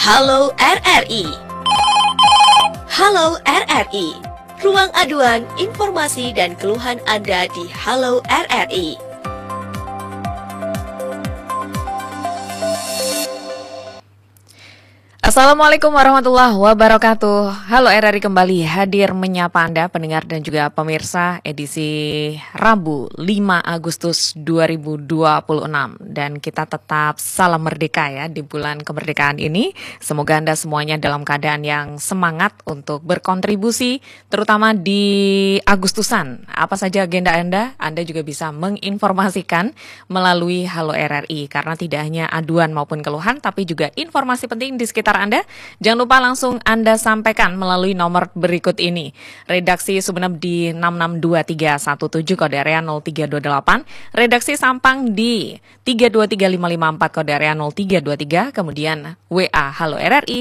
Halo RRI. Halo RRI. Ruang aduan, informasi dan keluhan Anda di Halo RRI. Assalamualaikum warahmatullahi wabarakatuh. Halo RRI kembali hadir menyapa Anda pendengar dan juga pemirsa edisi Rabu 5 Agustus 2026. Dan kita tetap salam merdeka ya di bulan kemerdekaan ini. Semoga Anda semuanya dalam keadaan yang semangat untuk berkontribusi terutama di Agustusan. Apa saja agenda Anda juga bisa menginformasikan melalui Halo RRI. Karena tidak hanya aduan maupun keluhan tapi juga informasi penting di sekitar Anda. Jangan lupa langsung Anda sampaikan melalui nomor berikut ini. Redaksi Sumeneb di 662317 kode area 0328. Redaksi Sampang di 323554 kode area 0323. Kemudian WA Halo RRI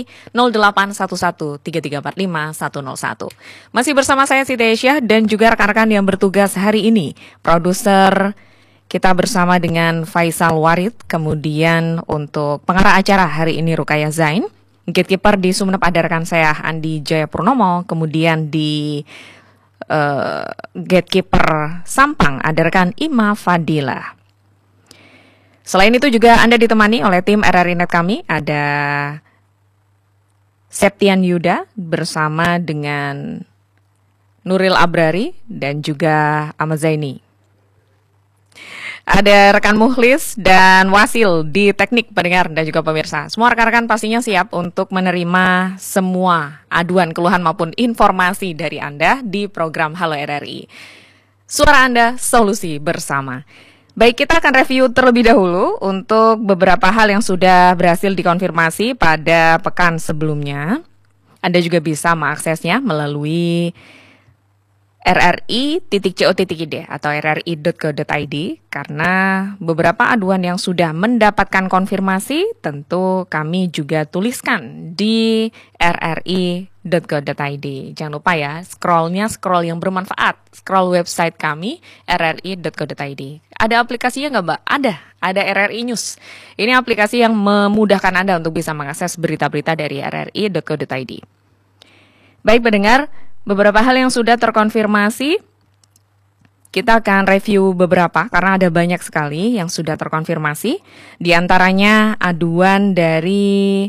08113345 101. Masih bersama saya Siti Aisyah dan juga rekan-rekan yang bertugas hari ini. Produser kita bersama dengan Faisal Warid, kemudian untuk pengarah acara hari ini Rukaya Zain. Gatekeeper di Sumeneb ada rekan saya Andi Jaya Purnomo, kemudian di Gatekeeper Sampang ada rekan Ima Fadila. Selain itu juga Anda ditemani oleh tim RRI Net kami, ada Septian Yuda bersama dengan Nuril Abrari dan juga Ahmad Zaini. Ada rekan Mukhlis dan Wasil di teknik pendengar dan juga pemirsa. Semua rekan-rekan pastinya siap untuk menerima semua aduan, keluhan maupun informasi dari Anda di program Halo RRI. Suara Anda, solusi bersama. Baik, kita akan review terlebih dahulu untuk beberapa hal yang sudah berhasil dikonfirmasi pada pekan sebelumnya. Anda juga bisa mengaksesnya melalui rri.co.id atau rri.co.id karena beberapa aduan yang sudah mendapatkan konfirmasi tentu kami juga tuliskan di rri.co.id. Jangan lupa ya, scroll yang bermanfaat, scroll website kami rri.co.id. Ada aplikasinya nggak Mbak? Ada RRI News. Ini aplikasi yang memudahkan Anda untuk bisa mengakses berita-berita dari rri.co.id. Baik pendengar, beberapa hal yang sudah terkonfirmasi, kita akan review beberapa karena ada banyak sekali yang sudah terkonfirmasi. Di antaranya aduan dari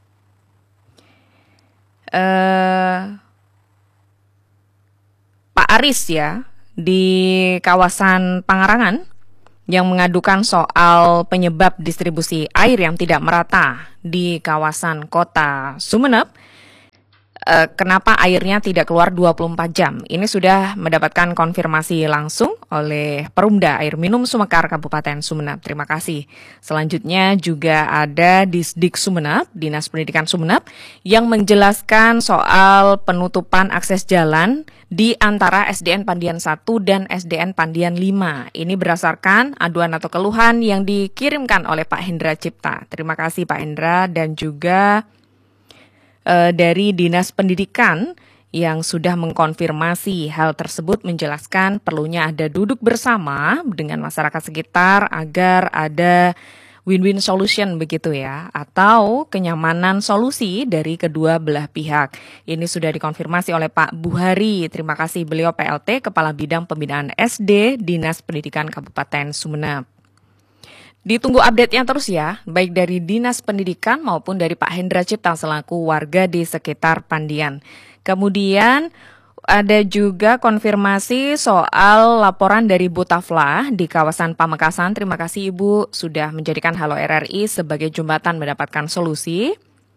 Pak Aris ya, di kawasan Pangarangan yang mengadukan soal penyebab distribusi air yang tidak merata di kawasan kota Sumeneb. Kenapa airnya tidak keluar 24 jam? Ini sudah mendapatkan konfirmasi langsung oleh Perumda Air Minum Sumekar Kabupaten Sumeneb. Terima kasih. Selanjutnya juga ada Disdik Sumeneb, Dinas Pendidikan Sumeneb, yang menjelaskan soal penutupan akses jalan di antara SDN Pandian 1 dan SDN Pandian 5. Ini berdasarkan aduan atau keluhan yang dikirimkan oleh Pak Hendra Cipta. Terima kasih Pak Hendra dan juga dari Dinas Pendidikan yang sudah mengkonfirmasi hal tersebut, menjelaskan perlunya ada duduk bersama dengan masyarakat sekitar agar ada win-win solution begitu ya, atau kenyamanan solusi dari kedua belah pihak. Ini sudah dikonfirmasi oleh Pak Buhari. Terima kasih, beliau PLT Kepala Bidang Pembinaan SD Dinas Pendidikan Kabupaten Sumeneb. Ditunggu update-nya terus ya, baik dari Dinas Pendidikan maupun dari Pak Hendra Cipta selaku warga di sekitar Pandian. Kemudian ada juga konfirmasi soal laporan dari Bu Tafla di kawasan Pamekasan. Terima kasih Ibu sudah menjadikan Halo RRI sebagai jembatan mendapatkan solusi.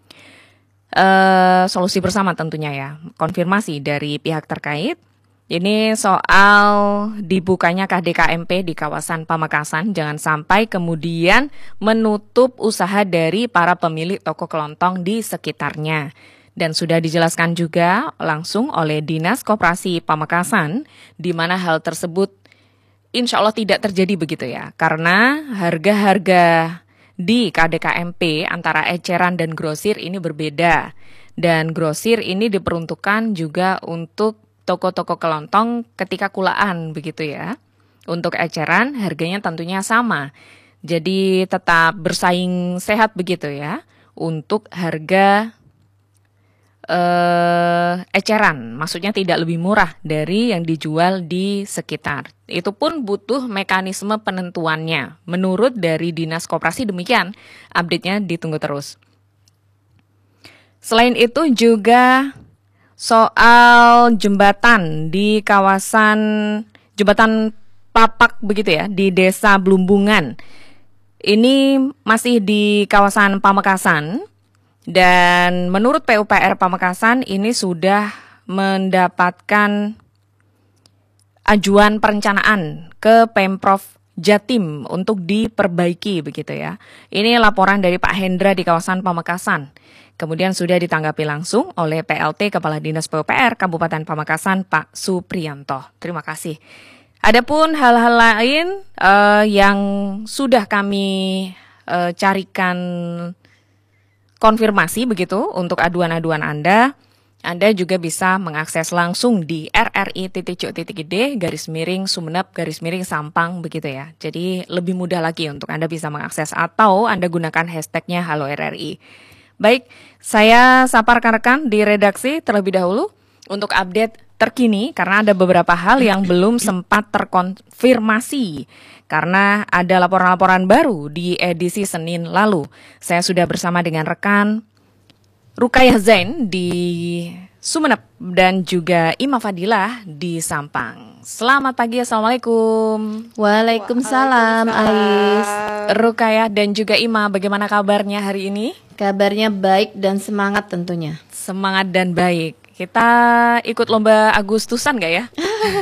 Solusi bersama tentunya ya, konfirmasi dari pihak terkait. Ini soal dibukanya KDKMP di kawasan Pamekasan, jangan sampai kemudian menutup usaha dari para pemilik toko kelontong di sekitarnya. Dan sudah dijelaskan juga langsung oleh Dinas Koperasi Pamekasan, di mana hal tersebut insya Allah tidak terjadi begitu ya. Karena harga-harga di KDKMP antara eceran dan grosir ini berbeda. Dan grosir ini diperuntukkan juga untuk toko-toko kelontong ketika kulaan begitu ya. Untuk eceran harganya tentunya sama. Jadi tetap bersaing sehat begitu ya. untuk harga eceran, maksudnya tidak lebih murah dari yang dijual di sekitar. Itu pun butuh mekanisme penentuannya. Menurut dari Dinas Koperasi demikian, update-nya ditunggu terus. Selain itu juga soal jembatan di kawasan jembatan Papak begitu ya, di Desa Blumbungan. Ini masih di kawasan Pamekasan. Dan menurut PUPR Pamekasan ini sudah mendapatkan ajuan perencanaan ke Pemprov Jatim untuk diperbaiki begitu ya. Ini laporan dari Pak Hendra di kawasan Pamekasan. Kemudian sudah ditanggapi langsung oleh PLT Kepala Dinas PUPR Kabupaten Pamekasan Pak Supriyanto. Terima kasih. Adapun hal-hal lain yang sudah kami carikan konfirmasi begitu untuk aduan-aduan Anda juga bisa mengakses langsung di rri.co.id/Sumenep/Sampang begitu ya. Jadi lebih mudah lagi untuk Anda bisa mengakses atau Anda gunakan hashtagnya Halo RRI. Baik, saya sapa rekan-rekan di redaksi terlebih dahulu untuk update terkini karena ada beberapa hal yang belum sempat terkonfirmasi karena ada laporan-laporan baru di edisi Senin lalu. Saya sudah bersama dengan rekan Rukayah Zain di Sumenep dan juga Ima Fadilah di Sampang. Selamat pagi, Assalamualaikum. Waalaikumsalam, Ais. Rukayah dan juga Ima, bagaimana kabarnya hari ini? Kabarnya baik dan semangat tentunya. Semangat dan baik. Kita ikut lomba Agustusan gak ya?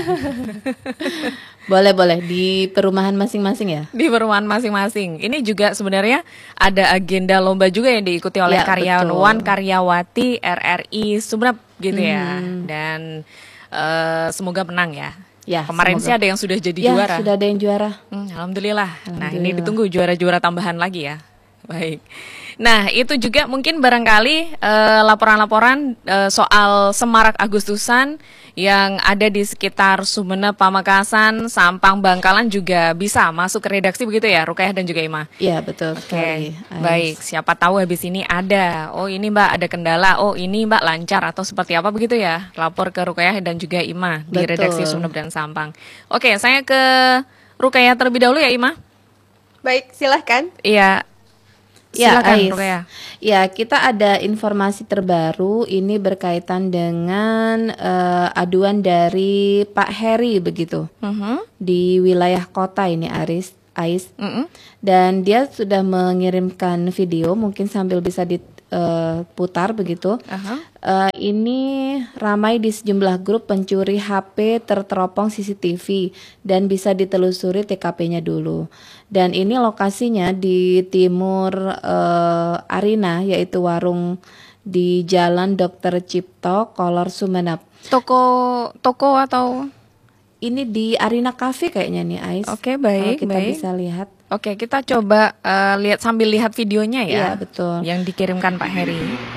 Boleh di perumahan masing-masing ya? Di perumahan masing-masing. Ini juga sebenarnya ada agenda lomba juga yang diikuti oleh Ya, karyawan betul. karyawati RRI Sumenep gitu ya. Dan semoga menang ya. Ya, Kemarin semoga. sih ada yang sudah jadi Ya, juara. sudah ada yang juara. Alhamdulillah. Nah, ini Alhamdulillah. ditunggu juara-juara tambahan lagi ya. Baik. Nah, itu juga mungkin barangkali laporan-laporan soal Semarak Agustusan yang ada di sekitar Sumenep, Pamekasan, Sampang, Bangkalan juga bisa masuk ke redaksi begitu ya, Rukayah dan juga Ima. Ya, betul Oke, sekali. Ais. baik. Siapa tahu habis ini ada. Oh, ini Mbak ada kendala. Oh, ini Mbak lancar atau seperti apa begitu ya? Lapor ke Rukayah dan juga Ima di Betul. redaksi Sumenep dan Sampang. Oke, saya ke Rukayah terlebih dahulu ya, Ima. Baik, silahkan. Iya. Ya, Silakan, Ais. Rukayah. Ya, kita ada informasi terbaru ini berkaitan dengan aduan dari Pak Heri begitu di wilayah kota ini, Ais. Dan dia sudah mengirimkan video, mungkin sambil bisa diputar begitu. Ini ramai di sejumlah grup pencuri HP terteropong CCTV dan bisa ditelusuri TKP-nya dulu. Dan ini lokasinya di timur Arina, yaitu warung di Jalan Dr. Cipto, Kolor Sumenep. Toko atau? Ini di Arina Cafe kayaknya nih, Ais. Oke, Kalau baik, kita baik. bisa lihat. Oke, kita coba lihat sambil lihat videonya ya. Iya, betul. Yang dikirimkan Pak Heri.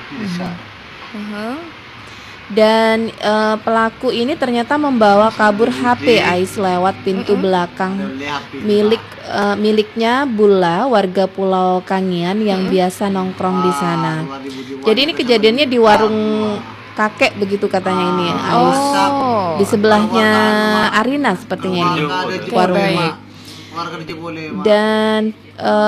Dan pelaku ini ternyata membawa kabur HP Ais lewat pintu belakang miliknya Bula, warga Pulau Kangian yang biasa nongkrong di sana. Jadi ini kejadiannya di warung kakek begitu katanya ini Ais. Oh. Di sebelahnya Arina sepertinya ini warungnya. Dan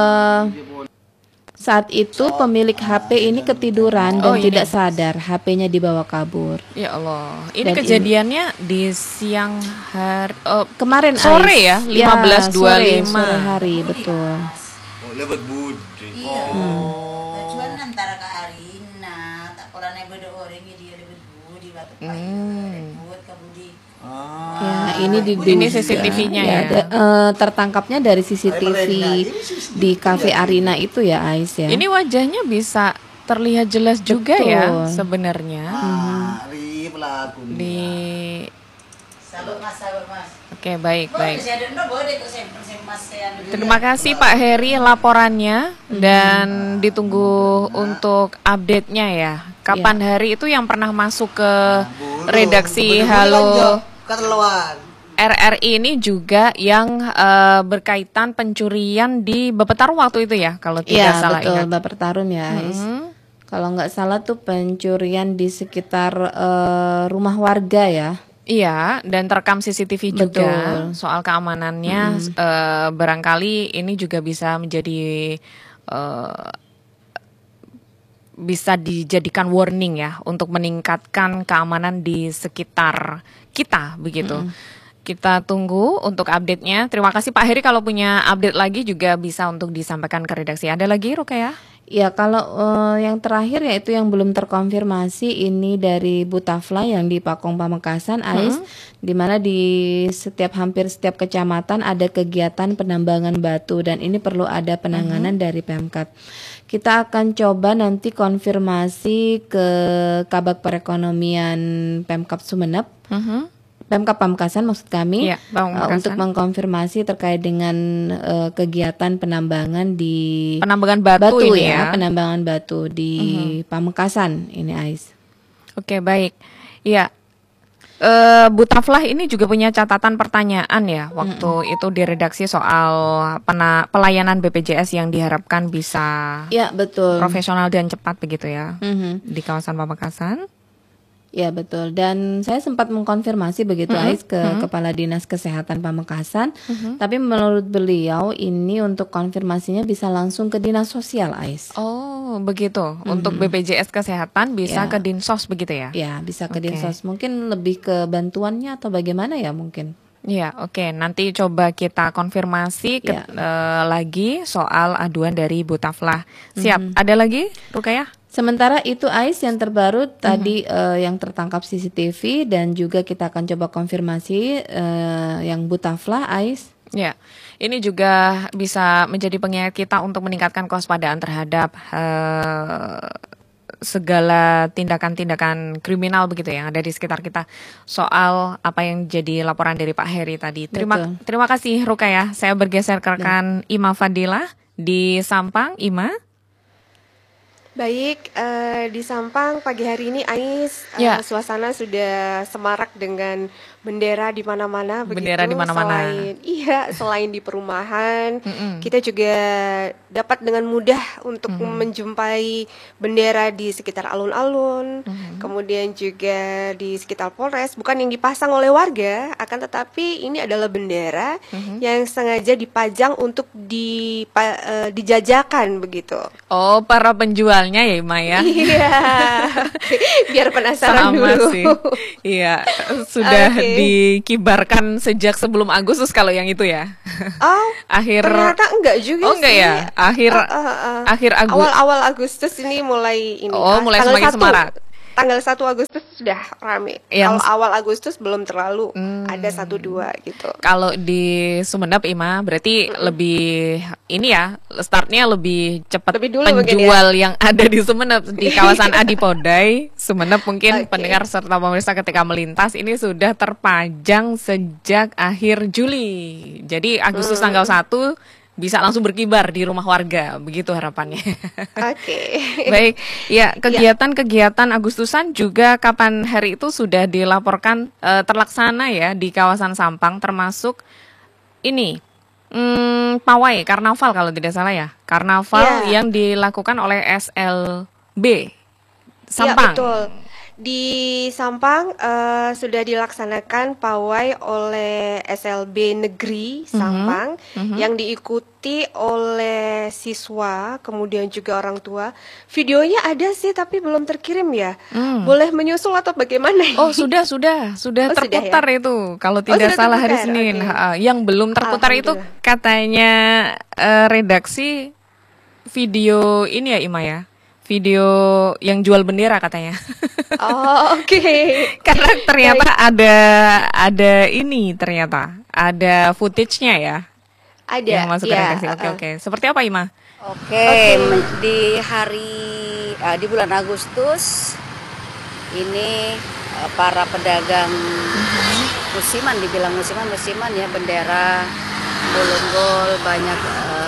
saat itu pemilik HP ini ketiduran dan ini. tidak sadar HP-nya dibawa kabur. Ya Allah. Ini Dan kejadiannya di siang hari Kemarin sore Ais. ya, 15.25. Sore hari, betul. Lebat budi. Tujuan antara ke Arina, tak pernah beda orang dia lebih budi waktu buat ke budi. Ya, ini Ini CCTV-nya ya. Tertangkapnya dari CCTV di Cafe Arina itu ya, Ais ya. Ini wajahnya bisa terlihat jelas juga Betul. ya sebenarnya. Hari pelaku. Di Sabar mas. Oke, baik. Saya ada boleh tuh saya mas saya. Terima kasih Pak Heri laporannya dan ditunggu untuk update-nya ya. Kapan hari itu yang pernah masuk ke redaksi Halo Keterlaluan. RRI ini juga yang berkaitan pencurian di Bapetaru waktu itu ya, kalau tidak salah betul, ingat. Bapertarun ya, Ais. Kalau nggak salah tuh pencurian di sekitar rumah warga ya. Iya, dan terekam CCTV juga. Betul. Soal keamanannya, barangkali ini juga bisa menjadi bisa dijadikan warning ya untuk meningkatkan keamanan di sekitar kita begitu. Kita tunggu untuk update-nya. Terima kasih Pak Heri, kalau punya update lagi juga bisa untuk disampaikan ke redaksi. Ada lagi Rukaya? Ya, kalau yang terakhir yaitu yang belum terkonfirmasi ini dari Butafla yang di Pakong Pamekasan, Ais, di mana di hampir setiap kecamatan ada kegiatan penambangan batu dan ini perlu ada penanganan dari Pemkab. Kita akan coba nanti konfirmasi ke Kabag Perekonomian Pemkab Sumeneb. Pemkab Pamekasan maksud kami, Iya, Pamekasan. untuk mengkonfirmasi terkait dengan kegiatan penambangan Batu ini ya. penambangan batu di Pamekasan ini, Ais. Oke, baik. Iya. Butaflah ini juga punya catatan pertanyaan ya waktu itu di redaksi soal pelayanan BPJS yang diharapkan bisa Ya, betul. profesional dan cepat begitu ya di kawasan Pamekasan. Ya, betul. Dan saya sempat mengkonfirmasi begitu, Ais, ke Kepala Dinas Kesehatan Pamekasan. Tapi menurut beliau ini untuk konfirmasinya bisa langsung ke Dinas Sosial, Ais. Oh, begitu. Untuk BPJS Kesehatan bisa Ya. ke Dinsos begitu ya? Ya, bisa ke Oke. Dinsos. Mungkin lebih ke bantuannya atau bagaimana ya mungkin. Iya, oke. Nanti coba kita konfirmasi Ya. lagi soal aduan dari Butaflah. Siap. Ada lagi, Rukayah? Sementara itu, Ais, yang terbaru tadi yang tertangkap CCTV dan juga kita akan coba konfirmasi yang Butaflah, Ais. Ya, ini juga bisa menjadi pengingat kita untuk meningkatkan kewaspadaan terhadap segala tindakan-tindakan kriminal begitu yang ada di sekitar kita. Soal apa yang jadi laporan dari Pak Heri tadi. Terima kasih Rukayah. Saya bergeser ke rekan Ima Fadila di Sampang. Ima. Baik, di Sampang pagi hari ini Ais, Ya. suasana sudah semarak dengan bendera di mana-mana begitu. Bendera di mana-mana. Selain di perumahan, kita juga dapat dengan mudah untuk menjumpai bendera di sekitar alun-alun, kemudian juga di sekitar Polres, bukan yang dipasang oleh warga, akan tetapi ini adalah bendera yang sengaja dipajang untuk dijajakan begitu. Oh, para penjualnya ya Ima ya? Iya, biar penasaran Sama dulu. sih. Iya, sudah Oke. dikibarkan sejak sebelum Agustus kalau yang itu ya. Oh, Akhir ternyata enggak juga Oh enggak sih. ya? Akhir Agustus. Awal-awal Agustus ini mulai ini. Oh, mulai tanggal semakin 1. semarak. Tanggal 1 Agustus sudah rame. Yang- Kalau awal Agustus belum terlalu. Ada 1-2 gitu. Kalau di Sumeneb Ima berarti lebih ini ya, startnya lebih cepat Lebih dulu mungkin penjual yang ada di Sumeneb di kawasan Adipodai, Sumeneb mungkin Oke. pendengar serta pemirsa ketika melintas ini sudah terpajang sejak akhir Juli. Jadi Agustus tanggal 1 bisa langsung berkibar di rumah warga, begitu harapannya. Oke. Baik, ya kegiatan-kegiatan Agustusan juga kapan hari itu sudah dilaporkan terlaksana ya di kawasan Sampang, termasuk ini pawai karnaval kalau tidak salah ya, karnaval Ya. yang dilakukan oleh SLB Ya, Sampang. betul. Di Sampang sudah dilaksanakan pawai oleh SLB Negeri Sampang yang diikuti oleh siswa, kemudian juga orang tua. Videonya ada sih tapi belum terkirim ya. Boleh menyusul atau bagaimana? Oh sudah Oh, sudah terputar ya? itu kalau tidak sudah salah hari terputar, Senin. oke. Yang belum terputar itu Alhamdulillah. katanya redaksi video ini ya Ima ya, video yang jual bendera katanya. Oh, oke. Karena ternyata ada ini ternyata ada footage-nya ya Ada. yang masuk ke ya, redaksi. Oke. Seperti apa Ima? Oke, di di bulan Agustus ini para pedagang musiman, dibilang musiman ya, bendera, bolonggol banyak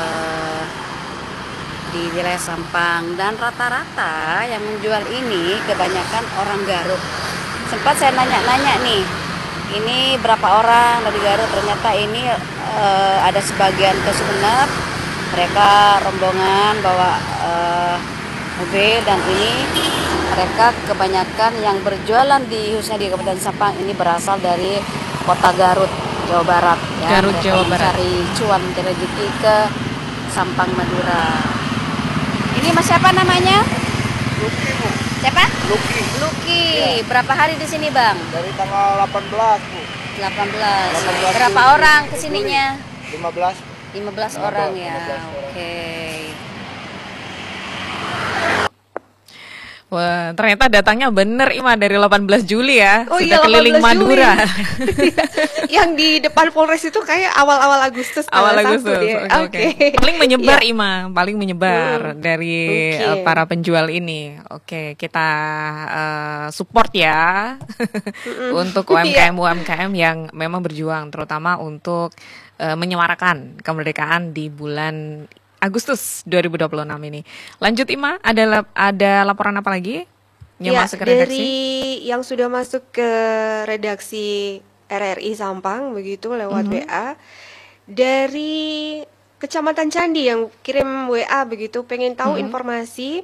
di wilayah Sampang, dan rata-rata yang menjual ini kebanyakan orang Garut. Sempat saya nanya-nanya nih ini berapa orang dari Garut, ternyata ini ada sebagian ke Sumeneb, mereka rombongan bawa mobil, dan ini mereka kebanyakan yang berjualan khususnya di Kabupaten Sampang ini berasal dari kota Garut, Jawa Barat ya. Garut, Jawa Barat. Mencari cuan, mencari rezeki ke Sampang, Madura. Ini Mas siapa namanya? Luki, Bu. Siapa? Luki. Luki. Berapa hari di sini, Bang? Dari tanggal 18, Bu. 18. 18 Berapa Juli. orang kesininya? 15. 15 orang ya. 15 orang. Oke. Wah, ternyata datangnya bener Ima dari 18 Juli ya. Oh Sudah iya, keliling 18 Juli. Madura. Yang di depan Polres itu kayak awal-awal Agustus. Awal tanggal 1 Agustus. dia. Oke. Paling menyebar Iya. Ima, paling menyebar dari Oke. para penjual ini. Oke, kita support ya untuk UMKM yang memang berjuang, terutama untuk menyemarakan kemerdekaan di bulan Agustus 2026 ini. Lanjut Ima, ada laporan apa lagi yang Ya, masuk ke redaksi? dari yang sudah masuk ke redaksi RRI Sampang begitu lewat WA, dari Kecamatan Candi yang kirim WA begitu, pengen tahu informasi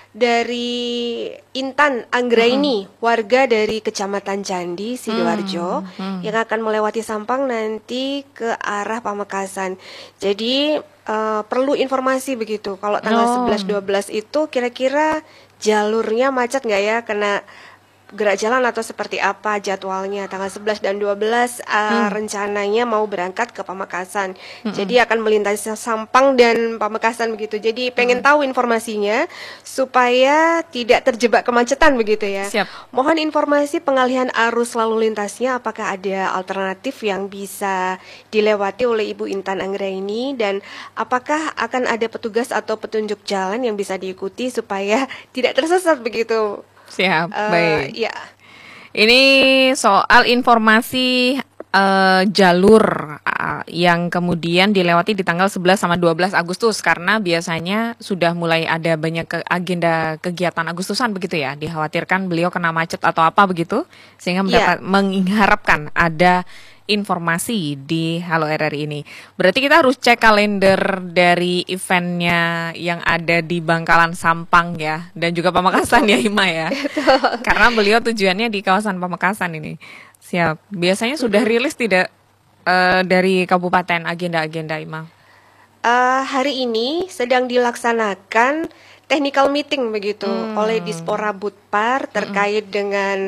dari Intan Anggraini, warga dari Kecamatan Candi Sidoarjo yang akan melewati Sampang nanti ke arah Pamekasan. Jadi perlu informasi begitu. Kalau tanggal 11-12 itu kira-kira jalurnya macet nggak ya? Kena gerak jalan atau seperti apa jadwalnya? Tanggal 11 dan 12 rencananya mau berangkat ke Pamekasan. Jadi akan melintasi Sampang dan Pamekasan begitu. Jadi pengen tahu informasinya supaya tidak terjebak kemacetan begitu ya. Siap. Mohon informasi pengalihan arus lalu lintasnya, apakah ada alternatif yang bisa dilewati oleh Ibu Intan Anggraini, dan apakah akan ada petugas atau petunjuk jalan yang bisa diikuti supaya tidak tersesat begitu. Siap, baik. Ya. Ini soal informasi jalur yang kemudian dilewati di tanggal 11 sama 12 Agustus, karena biasanya sudah mulai ada banyak agenda kegiatan Agustusan begitu ya. Dikhawatirkan beliau kena macet atau apa begitu, sehingga mengharapkan ada informasi di Halo RRI ini. Berarti kita harus cek kalender dari eventnya yang ada di Bangkalan Sampang ya, dan juga Pamekasan ya Ima ya. Karena beliau tujuannya di kawasan Pamekasan ini. Siap. Biasanya sudah rilis tidak dari kabupaten agenda-agenda Ima? Hari ini sedang dilaksanakan technical meeting begitu oleh Dispora Budpar terkait dengan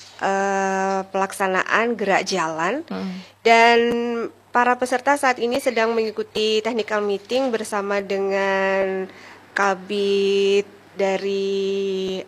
pelaksanaan gerak jalan, dan para peserta saat ini sedang mengikuti technical meeting bersama dengan Kabid dari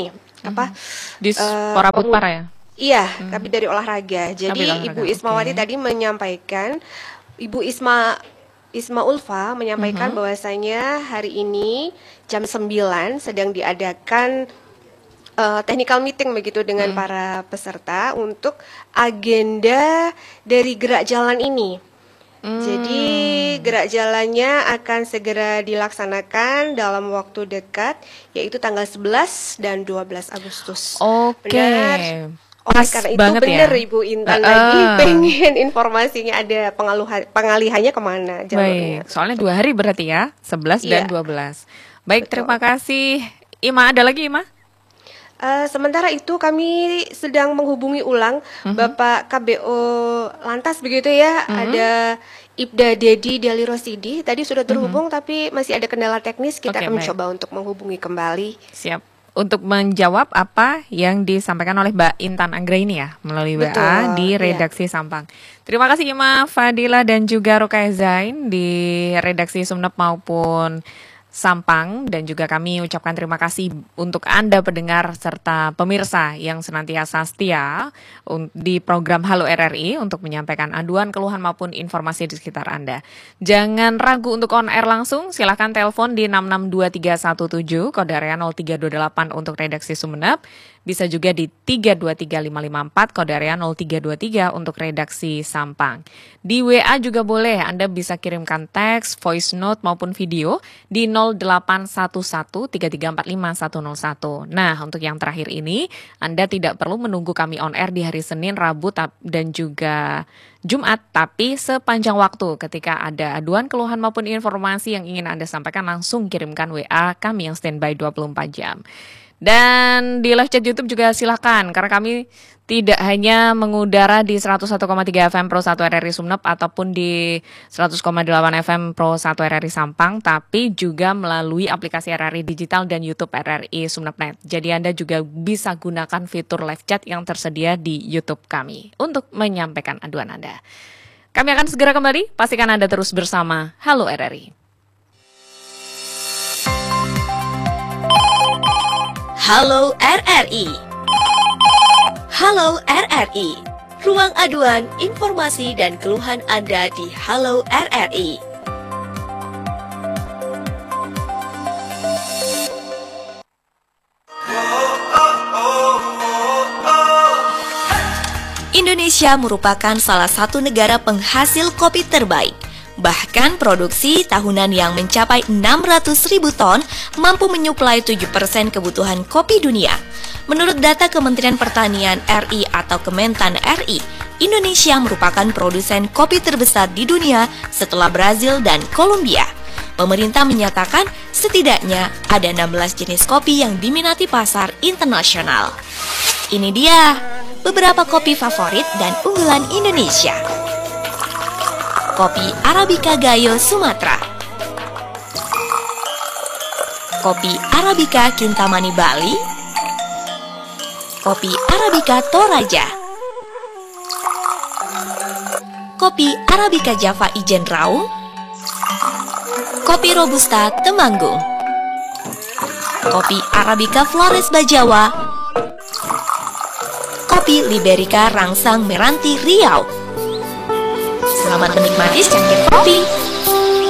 Dispora Budpar ya? Iya, Kabid dari olahraga. Jadi Kabid olahraga, Ibu Ismawati tadi menyampaikan, Ibu Isma Ulfa menyampaikan bahwasanya hari ini jam 9 sedang diadakan technical meeting begitu dengan para peserta untuk agenda dari gerak jalan ini. Jadi gerak jalannya akan segera dilaksanakan dalam waktu dekat, yaitu tanggal 11 dan 12 Agustus. Oke. Benar. Pas Oleh karena itu banget benar ya. Ibu Intan lagi pengen informasinya ada pengalihannya kemana jalurnya. Baik, soalnya 2 hari berarti ya, 11 dan 12. Baik, terima kasih. Ima, ada lagi Ima? Sementara itu kami sedang menghubungi ulang Bapak KBO Lantas begitu ya. Ada Ibda Dedi Dali Rosidi. Tadi sudah terhubung tapi masih ada kendala teknis. Kita akan mencoba untuk menghubungi kembali. Siap. Untuk menjawab apa yang disampaikan oleh Mbak Intan Anggraini ya melalui WA di redaksi Sampang. Terima kasih Ima Fadila dan juga Rukaya Zain di redaksi Sumeneb maupun Sampang, dan juga kami ucapkan terima kasih untuk Anda pendengar serta pemirsa yang senantiasa setia di program Halo RRI untuk menyampaikan aduan, keluhan maupun informasi di sekitar Anda. Jangan ragu untuk on air langsung, silakan telepon di 662317 kode area 0328 untuk redaksi Sumeneb. Bisa juga di 323554 kode area 0323 untuk redaksi Sampang. Di WA juga boleh, Anda bisa kirimkan teks, voice note maupun video di 0811-3345-101. Nah, untuk yang terakhir ini, Anda tidak perlu menunggu kami on air di hari Senin, Rabu, dan juga Jumat, tapi sepanjang waktu ketika ada aduan, keluhan maupun informasi yang ingin Anda sampaikan, langsung kirimkan WA kami yang standby 24 jam. Dan di live chat YouTube juga silakan, karena kami tidak hanya mengudara di 101,3 FM Pro 1 RRI Sumeneb ataupun di 100,8 FM Pro 1 RRI Sampang, tapi juga melalui aplikasi RRI Digital dan YouTube RRI Sumeneb.net. Jadi Anda juga bisa gunakan fitur live chat yang tersedia di YouTube kami untuk menyampaikan aduan Anda. Kami akan segera kembali, pastikan Anda terus bersama Halo RRI. Halo RRI. Halo RRI. Ruang aduan, informasi dan keluhan Anda di Halo RRI. Indonesia merupakan salah satu negara penghasil kopi terbaik. Bahkan produksi tahunan yang mencapai 600.000 ton mampu menyuplai 7% kebutuhan kopi dunia. Menurut data Kementerian Pertanian RI atau Kementan RI, Indonesia merupakan produsen kopi terbesar di dunia setelah Brazil dan Kolombia. Pemerintah menyatakan setidaknya ada 16 jenis kopi yang diminati pasar internasional. Ini dia beberapa kopi favorit dan unggulan Indonesia. Kopi Arabica Gayo Sumatera, kopi Arabica Kintamani Bali, kopi Arabica Toraja, kopi Arabica Java Ijen Raung, kopi Robusta Temanggung, kopi Arabica Flores Bajawa, kopi Liberica Rangsang Meranti Riau. Selamat menikmati secangkir kopi.